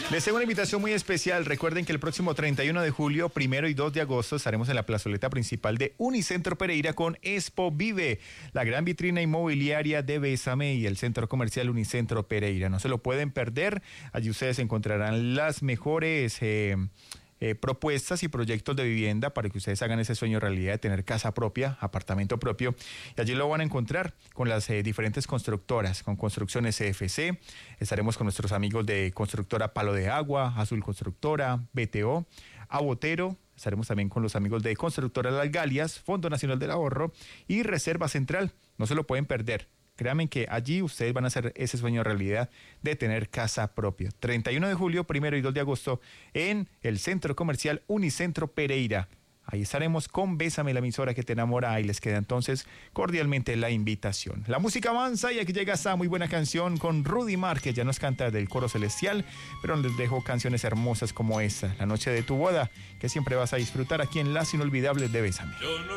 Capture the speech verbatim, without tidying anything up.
Les tengo una invitación muy especial. Recuerden que el próximo treinta y uno de julio, primero y dos de agosto estaremos en la plazoleta principal de Unicentro Pereira con Expo Vive, la gran vitrina inmobiliaria de Bésame y el centro comercial Unicentro Pereira. No se lo pueden perder. Allí ustedes encontrarán las mejores eh, eh, propuestas y proyectos de vivienda para que ustedes hagan ese sueño realidad de tener casa propia, apartamento propio. Y allí lo van a encontrar con las eh, diferentes constructoras, con Construcciones C F C. Estaremos con nuestros amigos de Constructora Palo de Agua, Azul Constructora, B T O, Abotero. Estaremos también con los amigos de Constructora Las Galias, Fondo Nacional del Ahorro y Reserva Central. No se lo pueden perder. Créanme que allí ustedes van a hacer ese sueño realidad de tener casa propia. treinta y uno de julio, primero y dos de agosto en el centro comercial Unicentro Pereira. Ahí estaremos con Bésame, la emisora que te enamora. Y les queda entonces cordialmente la invitación. La música avanza y aquí llega esta muy buena canción con Rudy Mar, que ya nos canta del coro celestial, pero les dejo canciones hermosas como esta, La noche de tu boda, que siempre vas a disfrutar aquí en Las Inolvidables de Bésame. Yo no